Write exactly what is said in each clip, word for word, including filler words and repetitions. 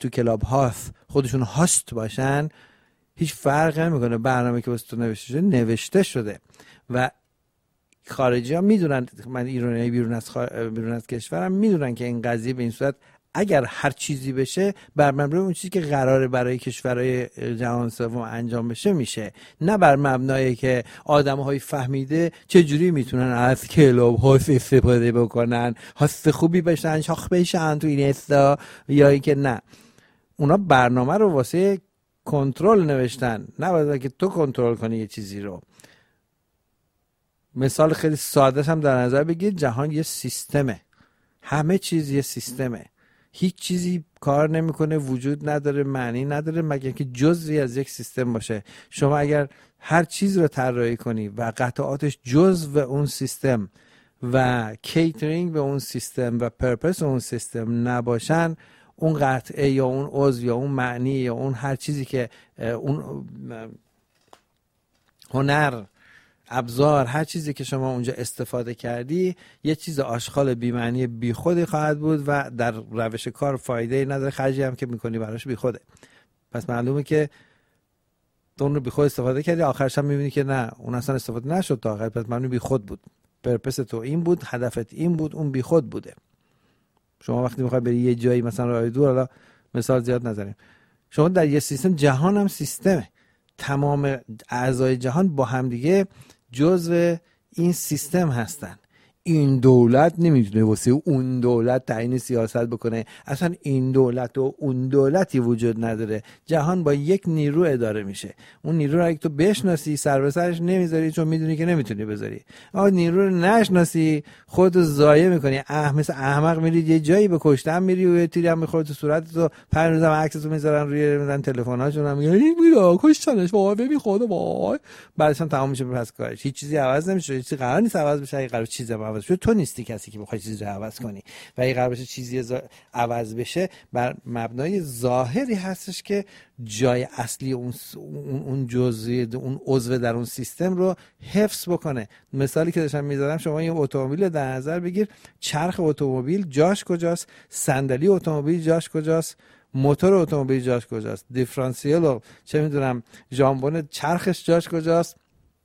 تو کلاب هاست خودشون هاست باشن، هیچ فرق نمیکنه. برنامه که واسه تو نوشته شده نوشته شده و خارجی ها میدونن، من ایرانی بیرون از خار... بیرون از کشورم میدونن که این قضیه به این صورت اگر هر چیزی بشه بر مبنای اون چیزی که قراره برای کشورهای جهان سوم انجام بشه میشه، نه بر مبنای که آدم‌های فهمیده چجوری میتونن از کلاب هاست استفاده بکنن، هاست خوبی بشن، شاخ بشن تو این استا، یا اینکه نه، اونا برنامه رو واسه کنترل نوشتن، نه واسه که تو کنترل کنی یه چیزی رو. مثال خیلی سادهش هم در نظر بگیر، جهان یه سیستمه، همه چیز یه سیستمه، هیچ چیزی کار نمیکنه، وجود نداره، معنی نداره مگر که جزئی از یک سیستم باشه. شما اگر هر چیز رو طراحی کنی و قطعاتش جزء اون سیستم و کیترینگ به اون سیستم و پرپس اون سیستم نباشن، اون قطعه یا اون عضو یا اون معنی یا اون هر چیزی که اون هنر، ابزار، هر چیزی که شما اونجا استفاده کردی یه چیز آشغال بی‌معنی بیخودی خواهد بود و در روش کار فایده‌ای نداره، خرجی هم که میکنی براش بیخوده. پس معلومه که تو اون رو بیخود استفاده کردی، آخرش هم میبینی که نه، اون اصلا استفاده نشد تا آخر، پس معلومه بیخود بود، پرپس تو این بود، هدفت این بود، اون بیخود بوده. شما وقتی میخوای بری یه جایی مثلا راه دور، حالا مثال زیاد نزنیم، شما در یه سیستم، جهان هم سیستمه، تمام اعضای جهان با هم دیگه جزء این سیستم هستن. این دولت نمیتونه واسه اون دولت تعیین سیاست بکنه، اصلا این دولت و اون دولتی وجود نداره، جهان با یک نیرو اداره میشه. اون نیرو رو اگه تو بشناسی سر به سرش نمیذاری چون میدونی که نمیتونی بذاری، اما نیرو رو نشناسی خودت ضایع میکنی، اح مثل احمق میری یه جایی به کشتن میری و یه تیری هم میخوره تو صورتت و پنج روزم عکسشو میذارن روی میذارن تلفن‌هاشون، هم میگن این میرا کشتنش وای ببین خدا وای، بعدش هم تمام میشه پس کارش، هیچ چیزی عوض نمیشه، هیچ چیزی قرار نیست عوض بشه. اگه قرار چیزی عوض بشه تو نیستی کسی که بخوای چیزی رو عوض کنی، و اگه قرار بشه چیزی ز... عوض بشه بر مبنای ظاهری هستش که جای اصلی اون اون جزئی اون عضو در اون سیستم رو حفظ بکنه. مثالی که داشتم میذارم، شما یه اتومبیل در نظر بگیر، چرخ اتومبیل جاش کجاست، صندلی اتومبیل جاش کجاست، موتور اتومبیل جاش کجاست، دیفرانسیل و چه میدونم ژامبون چرخش جاش کجاست،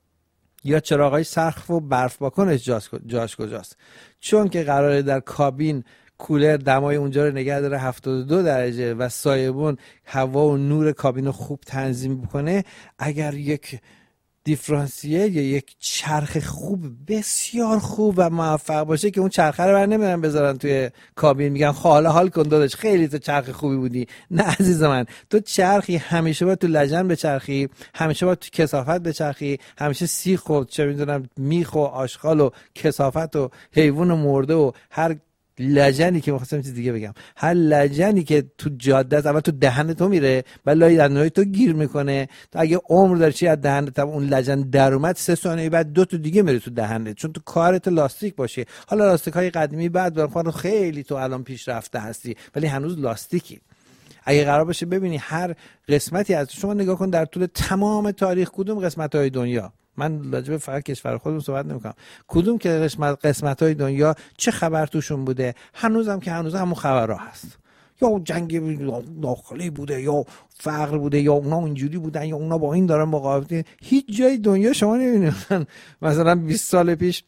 یا چراغای سقف و برف پاکنش جاش, جاش کجاست. چون که قراره در کابین کولر دمای اونجا رو نگه داره هفتاد و دو درجه و سایبون هوا و نور کابین رو خوب تنظیم بکنه، اگر یک دیفرانسیل یا یک چرخ خوب، بسیار خوب و موفق باشه که اون چرخه رو بر نمیرن بذارن توی کابین، میگن حالا حال کن داداش خیلی تو چرخ خوبی بودی. نه عزیز من، تو چرخی همیشه باید تو لجن بچرخی، همیشه باید تو کثافت بچرخی، همیشه سیخ و چه میدونم میخ و آشغال و کثافت و حیوان مرده و هر لجنی که می‌خواستم چیز دیگه بگم، هر لجنی که تو جاده است اول تو دهن تو میره و لای دندونای تو گیر میکنه، تا اگه عمر داری چی از دهنت اون لجن در اومد، سه ثانیه بعد دو تا دیگه میره تو دهنت، چون تو کارت لاستیک باشه. حالا لاستیک‌های قدیمی بعد برام خیلی تو الان پیشرفته هستی ولی هنوز لاستیکی. اگه قرار باشه ببینی هر قسمتی از شما نگاه کن در طول تمام تاریخ کدوم قسمت‌های دنیا، من راجع فقط کشور خودم صحبت نمی‌کنم، کدوم که قسمت قسمت‌های دنیا چه خبر توشون بوده، هنوزم که هنوز همون خبرها هست، یا جنگ داخلی بوده یا فقر بوده یا اونا اینجوری بودن یا اونا با این دارن مقاومت. هیچ جای دنیا شما نمی‌بینید مثلا بیست سال پیش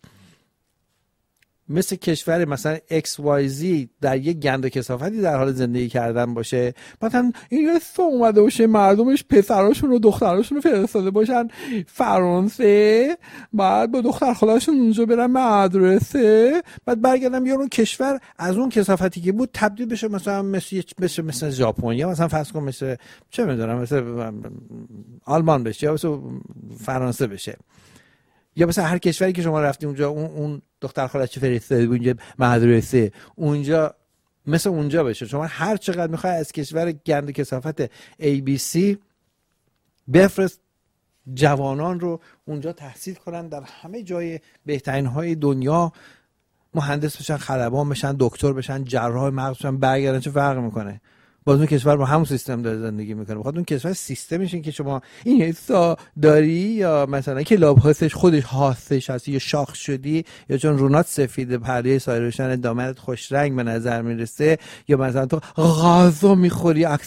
مثل کشور مثلا ایکس وای زی در یک گند و کثافتی در حال زندگی کردن باشه، مثلا این رسته اومده باشه مردمش پسراشون و دختراشون رو فرستاده باشن فرانسه، بعد با دختر خالاشون اونجا برن مدرسه، بعد برگردن بیان اون کشور از اون کثافتی که بود تبدیل بشه مثلا مثل بشه مثل ژاپن، یا مثلا فرض کن مثل چه میدونم مثل آلمان بشه یا مثل فرانسه بشه، یا مثلا هر کشوری که شما رفتی اونجا اون اون دختر خالش فرستاده اونجا مدرسه، اونجا مثل اونجا بشه. شما هر چقدر میخوای از کشور گند و کثافت ای بی سی بفرست جوانان رو اونجا تحصیل کنن در همه جای بهترین های دنیا، مهندس بشن، خلبان بشن، دکتر بشن، جراح مغز بشن، برگردن، چه فرق میکنه؟ باز اون کشور با همون سیستم داره زندگی میکنه. بخاطر اون کشور سیستمش این که شما این حسا داری یا مثلا کلاب هاستش خودش هاستش هستی یا شاخ شدی یا چون رونات سفید پرده سایه روشن دامنت خوش رنگ به نظر میرسه یا مثلا تو غذا میخوری